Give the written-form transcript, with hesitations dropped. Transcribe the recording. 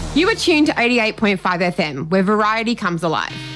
You are tuned to 88.5 FM, where variety comes alive.